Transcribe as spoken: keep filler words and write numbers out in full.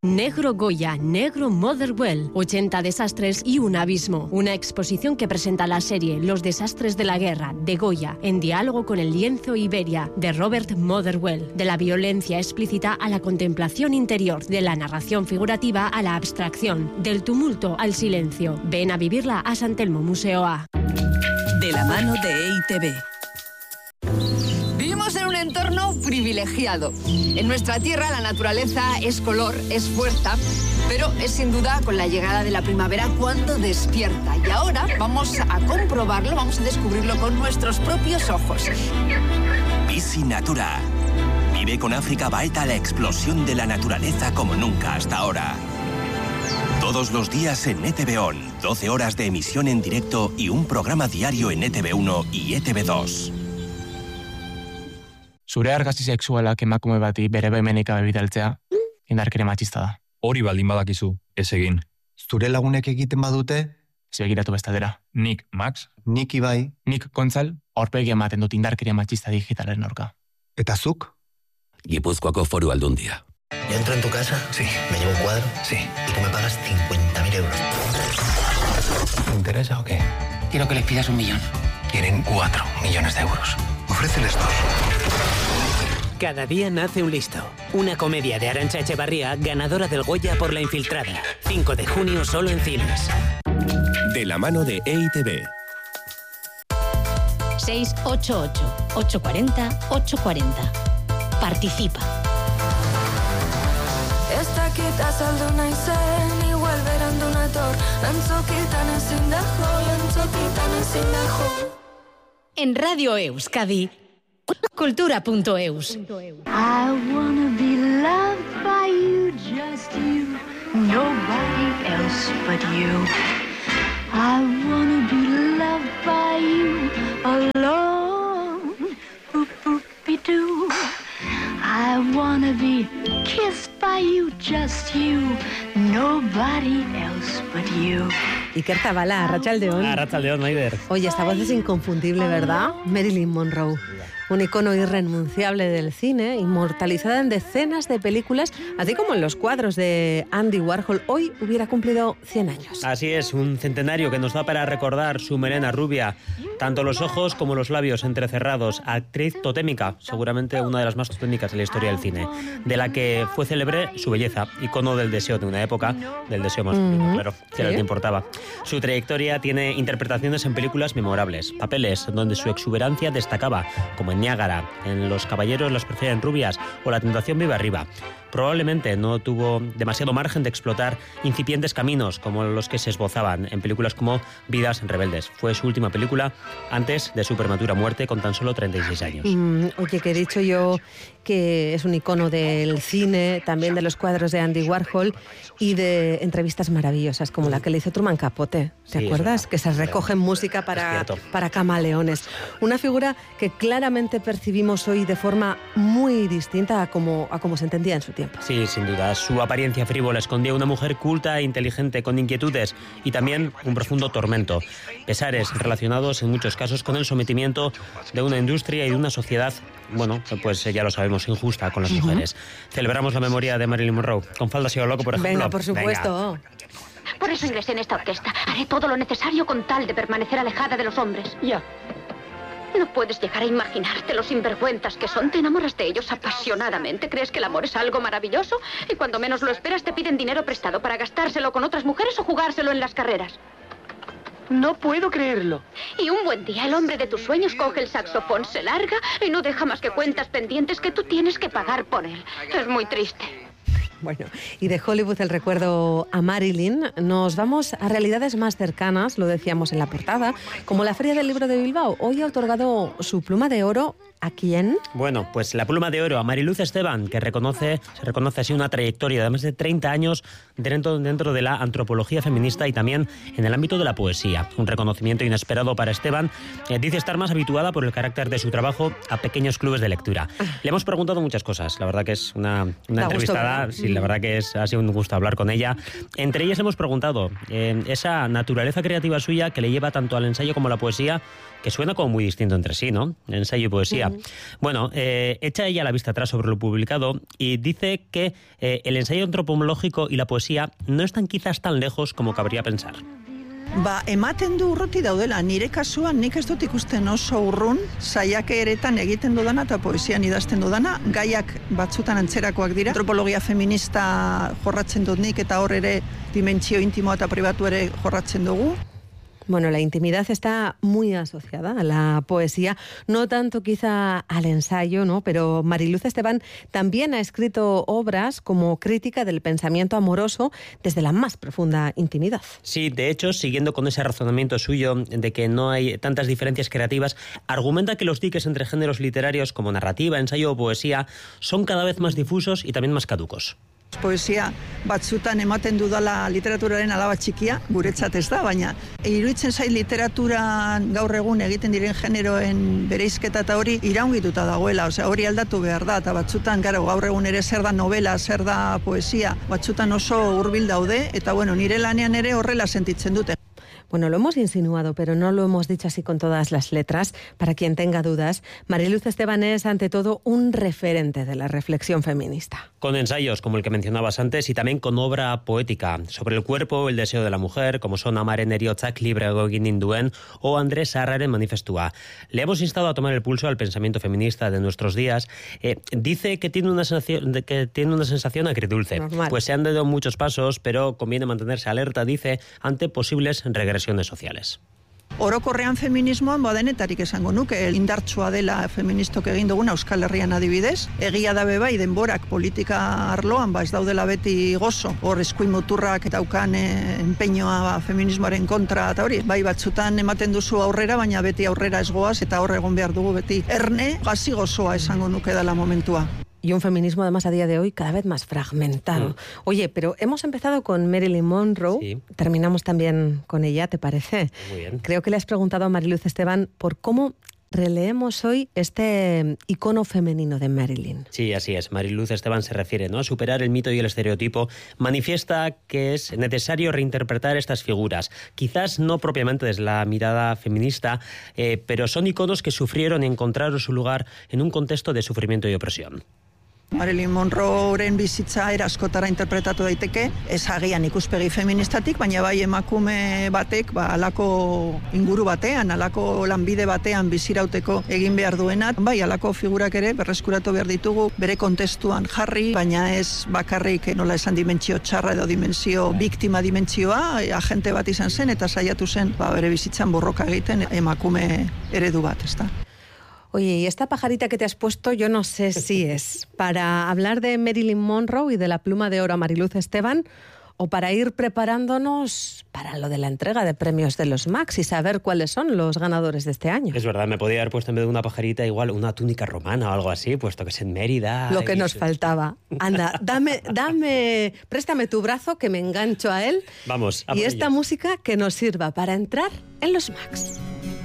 Negro Goya, Negro Motherwell, ochenta desastres y un abismo. Una exposición que presenta la serie Los desastres de la guerra, de Goya, en diálogo con el lienzo Iberia, de Robert Motherwell. De la violencia explícita a la contemplación interior, de la narración figurativa a la abstracción, del tumulto al silencio. Ven a vivirla a San Telmo Museo A. De la mano de E I Te Be. Vivimos en un entorno privilegiado. En nuestra tierra la naturaleza es color, es fuerza, pero es sin duda con la llegada de la primavera cuando despierta. Y ahora vamos a comprobarlo, vamos a descubrirlo con nuestros propios ojos. Bici Natura. Vive con África Baeta la explosión de la naturaleza como nunca hasta ahora. Todos los días en E T V On, doce horas de emisión en directo y un programa diario en E T V uno y E T V dos. Zure argazki sexualak emakume bati bere baimenik gabe bidaltzea indarkeria matxista da. Hori baldin badakizu, ez egin. Zure lagunek egiten badute? Begiratu bestaldera. Nik, Max? Nik Ibai? Nik, Kontzal, aurpegi ematen dut indarkeria matxista digitalaren aurka. ¿Eta zuk? Guipúzcoako Foru Aldundia. ¿Yo entro en tu casa? Sí. ¿Me llevo un cuadro? Sí. Y tú me pagas cincuenta mil euros. ¿Te interesa o qué? Quiero que les pidas un millón. Quieren cuatro millones de euros. Ofréceles dos. Cada día nace un listo. Una comedia de Arantxa Echevarría, ganadora del Goya por La Infiltrada. cinco de junio solo en cines. De la mano de E I Te Be. seis ocho ocho, ocho cuatro cero, ocho cuatro cero. Participa. Esta kita salduna izen, igual berandu nator. Lantzokitan ezin dajo, lantzokitan ezin dajo. En Radio Euskadi, cultura punto eus. I wanna be loved by you, just you, nobody else but you. I wanna be loved by you, alone, boop boop be doo. I wanna be kissed by you, just you, nobody else but you. Iker Zabala, Arratsaldeon. Arratsaldeon, Maider. Oye, esta voz es inconfundible, ¿verdad? Marilyn Monroe. Un icono irrenunciable del cine, inmortalizada en decenas de películas, así como en los cuadros de Andy Warhol. Hoy hubiera cumplido cien años. Así es, un centenario que nos da para recordar su melena rubia, tanto los ojos como los labios entrecerrados. Actriz totémica, seguramente una de las más totémicas de la historia del cine, de la que fue célebre su belleza, icono del deseo de una época, del deseo masculino, uh-huh. claro, que era lo que importaba. Su trayectoria tiene interpretaciones en películas memorables, papeles donde su exuberancia destacaba, como en Niágara, en Los caballeros las prefieren rubias o La tentación vive arriba. Probablemente no tuvo demasiado margen de explotar incipientes caminos como los que se esbozaban en películas como Vidas rebeldes. Fue su última película antes de su prematura muerte con tan solo treinta y seis años. Mm, oye, que he dicho yo que es un icono del cine, también de los cuadros de Andy Warhol y de entrevistas maravillosas como la que le hizo Truman Capote. ¿Te sí, acuerdas? Que se recogen música para, para camaleones. Una figura que claramente percibimos hoy de forma muy distinta a como, a como se entendía en su tiempo. Sí, sin duda. Su apariencia frívola escondía una mujer culta e inteligente con inquietudes y también un profundo tormento. Pesares relacionados en muchos casos con el sometimiento de una industria y de una sociedad, bueno, pues ya lo sabemos, injusta con las uh-huh. mujeres. Celebramos la memoria de Marilyn Monroe. Con Falda Sigo Loco, por ejemplo. Venga, por supuesto. Venga. Por eso ingresé en esta orquesta. Haré todo lo necesario con tal de permanecer alejada de los hombres. Ya. No puedes llegar a imaginarte los sinvergüenzas que son. Te enamoras de ellos apasionadamente. Crees que el amor es algo maravilloso y cuando menos lo esperas te piden dinero prestado para gastárselo con otras mujeres o jugárselo en las carreras. No puedo creerlo. Y un buen día el hombre de tus sueños coge el saxofón, se larga y no deja más que cuentas pendientes que tú tienes que pagar por él. Es muy triste. Bueno, y de Hollywood el recuerdo a Marilyn, nos vamos a realidades más cercanas, lo decíamos en la portada, como la Feria del Libro de Bilbao. Hoy ha otorgado su pluma de oro. ¿A quién? Bueno, pues la pluma de oro a Mariluz Esteban, que reconoce, se reconoce así una trayectoria de más de treinta años dentro, dentro de la antropología feminista y también en el ámbito de la poesía. Un reconocimiento inesperado para Esteban. Eh, dice estar más habituada por el carácter de su trabajo a pequeños clubes de lectura. Le hemos preguntado muchas cosas. La verdad que es una, una entrevistada. Gusto, sí, la verdad que es, ha sido un gusto hablar con ella. Entre ellas le hemos preguntado eh, esa naturaleza creativa suya que le lleva tanto al ensayo como a la poesía, que suena como muy distinto entre sí, ¿no? Ensayo y poesía. Bueno, eh, echa ella la vista atrás sobre lo publicado y dice que eh, el ensayo antropológico y la poesía no están quizás tan lejos como cabría pensar. Ba, ematen du urruti daudela, nire kasuan nik ez dut ikusten oso urrun, saiakeretan egiten dudana eta poesian idazten dudana, gaiak batzutan antzerakoak dira. Antropologia feminista jorratzen dut nik eta hor ere dimentsio intimoa eta pribatu ere jorratzen dugu. Bueno, la intimidad está muy asociada a la poesía, no tanto quizá al ensayo, ¿no? Pero Mariluz Esteban también ha escrito obras como crítica del pensamiento amoroso desde la más profunda intimidad. Sí, de hecho, siguiendo con ese razonamiento suyo de que no hay tantas diferencias creativas, argumenta que los diques entre géneros literarios como narrativa, ensayo o poesía son cada vez más difusos y también más caducos. Poesia batzutan ematen dudala literaturaren alaba txikia, guretzat ez da, baina iruditzen zait literaturan gaur egun egiten diren generoen bereizketa eta hori iraungituta dagoela, osea hori aldatu behar da, eta batzutan gero gaur egun ere zer da novela, zer da poesia, batzutan oso hurbil daude, eta bueno, nire lanean ere horrela sentitzen dute. Bueno, lo hemos insinuado, pero no lo hemos dicho así con todas las letras. Para quien tenga dudas, Mariluz Esteban es, ante todo, un referente de la reflexión feminista. Con ensayos como el que mencionabas antes y también con obra poética sobre el cuerpo, el deseo de la mujer, como son Amaren heriotzak librego egin ninduen o Andrés Sarraren manifestua. Le hemos instado a tomar el pulso al pensamiento feminista de nuestros días. Eh, dice que tiene una sensación, que tiene una sensación agridulce. Normal. Pues se han dado muchos pasos, pero conviene mantenerse alerta, dice, ante posibles regresiones sociales. Orokorrean feminismoan badenetarik esango nuke, indartsua dela feministok egin duguna Euskal Herrian adibidez. Egia da bai denborak politika arloan ba ez daudela beti gozo. Hor eskuin muturrak daukan enpeñoa feminismoaren kontra eta hori. Bai batzutan ematen duzu aurrera, baina beti aurrera ez goaz eta hor egon behar dugu beti. Erne, gazi gozoa esango nuke dela momentua. Y un feminismo, además, a día de hoy cada vez más fragmentado. Mm. Oye, pero hemos empezado con Marilyn Monroe, sí. Terminamos también con ella, ¿te parece? Muy bien. Creo que le has preguntado a Mariluz Esteban por cómo releemos hoy este icono femenino de Marilyn. Sí, así es. Mariluz Esteban se refiere, ¿no?, a superar el mito y el estereotipo. Manifiesta que es necesario reinterpretar estas figuras. Quizás no propiamente desde la mirada feminista, eh, pero son iconos que sufrieron y encontraron su lugar en un contexto de sufrimiento y opresión. Marilyn Monroeren bizitza era askotara interpretatu daiteke, ez agian ikuspegi feministatik, baina bai emakume batek, ba, alako inguru batean, alako lanbide batean bizirauteko egin behar duenat, bai, alako figurak ere berreskuratu behar ditugu, bere kontestuan jarri, baina ez bakarrik nola esan dimentsio txarra edo dimentsio biktima dimentsioa, agente bat izan zen, eta saiatu zen, ba, bere bizitzan borroka egiten emakume eredu bat, ezta. Oye, y esta pajarita que te has puesto, yo no sé si es para hablar de Marilyn Monroe y de la pluma de oro a Mariluz Esteban o para ir preparándonos para lo de la entrega de premios de los Max y saber cuáles son los ganadores de este año. Es verdad, me podía haber puesto en vez de una pajarita igual una túnica romana o algo así, puesto que es en Mérida. Lo que y... nos faltaba. Anda, dame, dame, préstame tu brazo que me engancho a él. Vamos. A y por esta ello. música que nos sirva para entrar en los Max.